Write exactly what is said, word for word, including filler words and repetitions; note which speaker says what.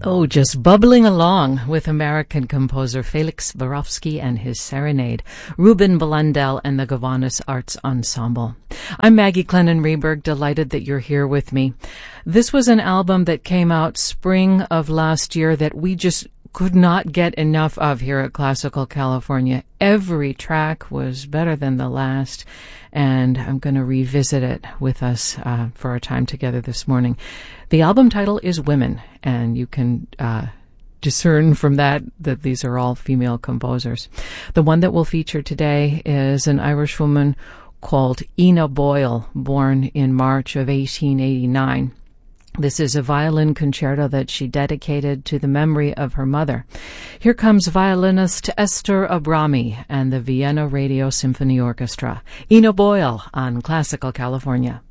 Speaker 1: Oh, just bubbling along with American composer Felix Swarovski and his Serenade, Ruben Blundell and the Gowanus Arts Ensemble. I'm Maggie Clennon-Reberg, delighted that you're here with me. This was an album that came out spring of last year that we just could not get enough of here at Classical California. Every track was better than the last, and I'm going to revisit it with us uh, for our time together this morning. The album title is Women, and you can uh, discern from that that these are all female composers. The one that we'll feature today is an Irish woman called Ina Boyle, born in March of eighteen eighty-nine. This is a violin concerto that she dedicated to the memory of her mother. Here comes violinist Esther Abrami and the Vienna Radio Symphony Orchestra. Ina Boyle on Classical California.